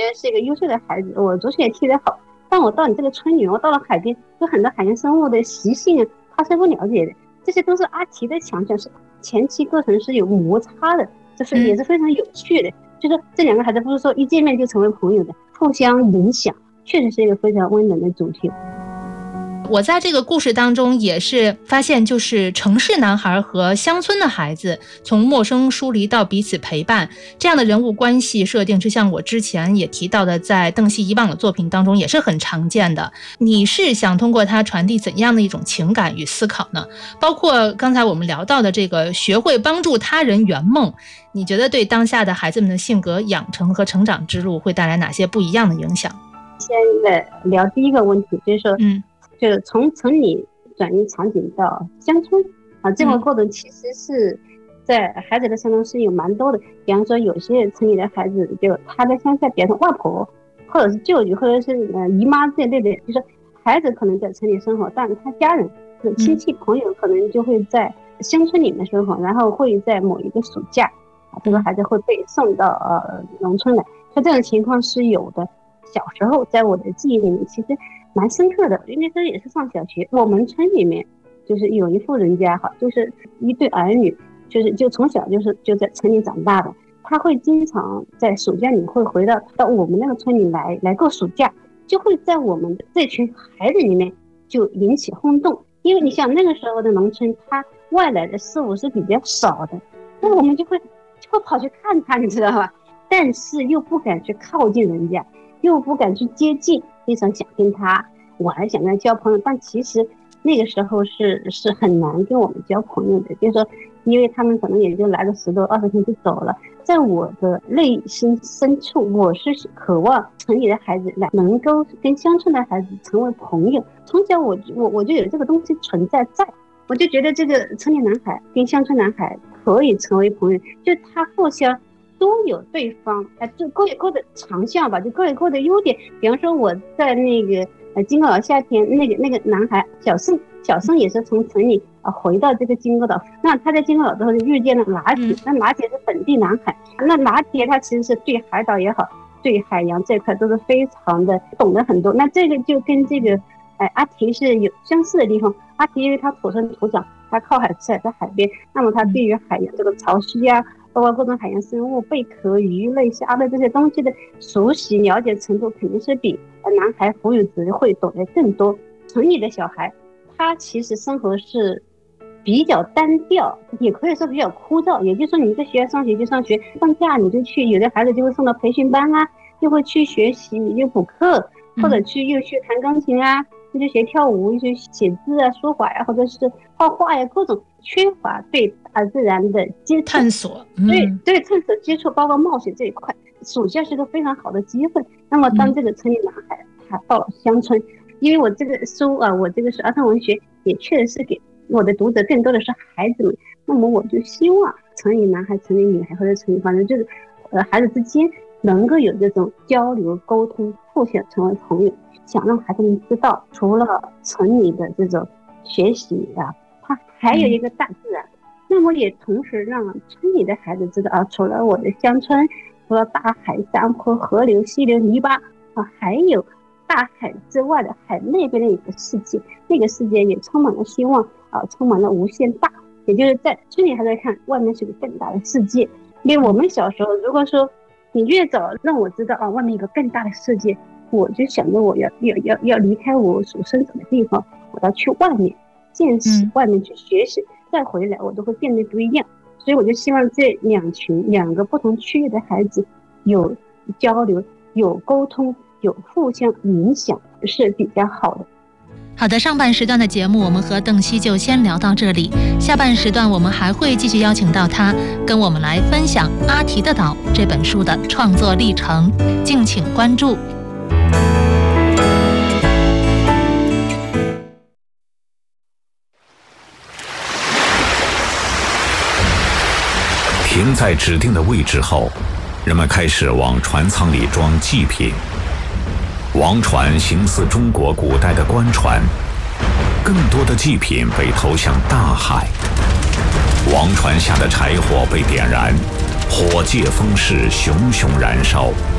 觉得是一个优秀的孩子，我足球也踢得好，但我到你这个村里，我到了海边，有很多海洋生物的习性他是不了解的，这些都是阿提的强项，是前期过程是有摩擦的，这也是非常有趣的。就是这两个孩子不是说一见面就成为朋友的，互相影响，确实是一个非常温暖的主题。 我在这个故事当中也是发现，就是城市男孩和乡村的孩子从陌生疏离到彼此陪伴，这样的人物关系设定，就像我之前也提到的，在邓曦以往的作品当中也是很常见的。你是想通过它传递怎样的一种情感与思考呢？包括刚才我们聊到的这个学会帮助他人圆梦，你觉得对当下的孩子们的性格养成和成长之路会带来哪些不一样的影响？ 现在聊第一个问题，就是说就是从城里转移场景到乡村这个过程其实是在孩子的身上是有蛮多的。比方说有些城里的孩子，就他在乡下，比方说外婆或者是舅舅或者是姨妈这类的，就是孩子可能在城里生活，但他家人亲戚朋友可能就会在乡村里面生活，然后会在某一个暑假这个孩子会被送到农村来，像这种情况是有的。小时候在我的记忆里面其实蛮深刻的，因为这也是上小学，我们村里面就是有一户人家就是一对儿女，就从小就在城里长大的，他会经常在暑假里会回到我们那个村里来过暑假，就会在我们这群孩子里面就引起轰动。因为你想那个时候的农村，他外来的事物是比较少的，那我们就会跑去看他，你知道吧？但是又不敢去靠近人家，又不敢去接近，非常想跟他玩，想跟他交朋友，但其实那个时候是很难跟我们交朋友的，就是说因为他们可能也就来个10多20天就走了。在我的内心深处，我是渴望城里的孩子能够跟乡村的孩子成为朋友。从小我就有这个东西存在，我就觉得这个城里男孩跟乡村男孩可以成为朋友，就他互相都有对方就各有各的长项吧，就各有各的优点。比方说我在那个金戈岛夏天，那个男孩小盛也是从城里回到这个金戈岛，那他在金戈岛之后就遇见了拿铁，那拿铁是本地男孩，那拿铁他其实是对海岛也好，对海洋这块都是非常的懂得很多。那这个就跟这个阿提是有相似的地方。阿提因为他土生土长，他靠海吃海，在海边，那么他对于海洋这个潮汐包括各种海洋生物、贝壳、鱼类、虾类这些东西的熟悉了解程度，肯定是比男孩富有智慧懂得更多。城里的小孩他其实生活是比较单调，也可以说比较枯燥，也就是说你在学校上学就上学，放假你就去，有的孩子就会送到培训班就会去学习，就补课，或者又去弹钢琴又去学跳舞，又去写字书法或者是画画各种缺乏对大自然的接触探索， 对探索接触，包括冒险这一块，暑假是个非常好的机会。那么当这个城里男孩他到了乡村，因为我这个书我这个是儿童文学，也确实是给我的读者更多的是孩子们，那么我就希望城里男孩、城里女孩或者城里反正就是孩子之间能够有这种交流沟通，互相成为朋友。想让孩子们知道，除了城里的这种学习它还有一个大自然。那么也同时让村里的孩子知道除了我的乡村，除了大海、山坡、河流、溪流、泥巴还有大海之外的海那边的一个世界，那个世界也充满了希望充满了无限大。也就是在村里还在看外面是个更大的世界。因为我们小时候，如果说你越早让我知道外面有个更大的世界，我就想着我要离开我所生长的地方，我要去外面见识，外面去学习，再回来我都会变得不一样。所以我就希望这两个不同区域的孩子有交流、有沟通、有互相影响，是比较好的。 好的，上半时段的节目我们和邓曦就先聊到这里，下半时段我们还会继续邀请到他跟我们来分享《阿提的岛》这本书的创作历程，敬请关注。 停在指定的位置后，人们开始往船舱里装祭品。王船形似中国古代的官船，更多的祭品被投向大海。王船下的柴火被点燃，火借风势熊熊燃烧。